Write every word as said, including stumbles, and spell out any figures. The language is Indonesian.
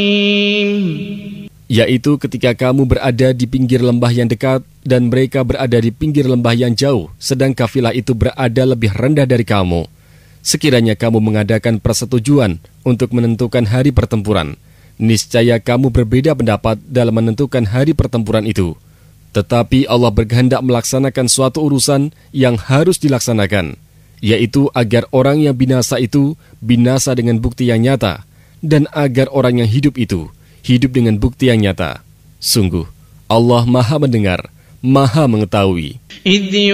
Yaitu ketika kamu berada di pinggir lembah yang dekat dan mereka berada di pinggir lembah yang jauh, sedang kafilah itu berada lebih rendah dari kamu. Sekiranya kamu mengadakan persetujuan untuk menentukan hari pertempuran, niscaya kamu berbeda pendapat dalam menentukan hari pertempuran itu. Tetapi Allah berkehendak melaksanakan suatu urusan yang harus dilaksanakan, yaitu agar orang yang binasa itu binasa dengan bukti yang nyata, dan agar orang yang hidup itu hidup dengan bukti yang nyata. Sungguh, Allah Maha Mendengar, Maha Mengetahui.